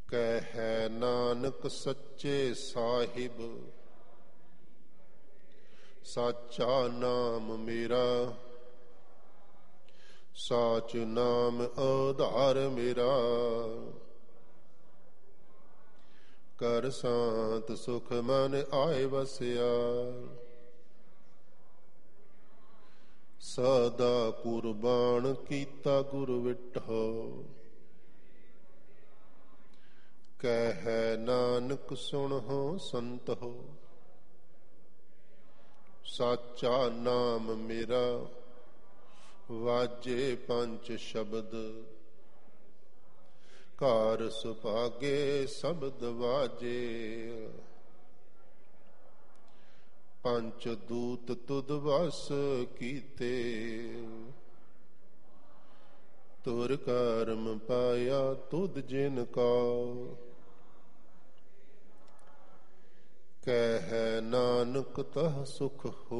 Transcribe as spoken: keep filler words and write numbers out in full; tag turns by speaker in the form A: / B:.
A: ਕਹਿ ਨਾਨਕ ਸੱਚੇ ਸਾਹਿਬ, ਸਾਚਾ ਨਾਮ ਮੇਰਾ, ਸਾਚ ਨਾਮ ਆਧਾਰ ਮੇਰਾ। ਕਰ ਸਾਂਤ ਸੁਖ ਮਨ ਆਏ ਵਸਿਆ, ਸਦਾ ਕੁਰਬਾਨ ਕੀਤਾ ਗੁਰ ਵਿਟਹੁ। ਕਹਿ ਨਾਨਕ ਸੁਣਹੁ ਸੰਤਹੁ, ਸਾਚਾ ਨਾਮ ਮੇਰਾ, ਵਾਜੇ ਪੰਚ ਸ਼ਬਦ। ਘਰ ਸੁਭਾਗੇ ਸ਼ਬਦ ਵਾਜੇ, ਪੰਚ ਦੂਤ ਤੁਧ ਵਸ ਕੀਤੇ। ਤੁਰ ਕਰਮ ਪਾਇਆ ਤੁਧ ਜਿਨ ਕਾ, ਕਹਿ ਨਾਨਕ ਤਹ ਸੁਖ ਹੋ।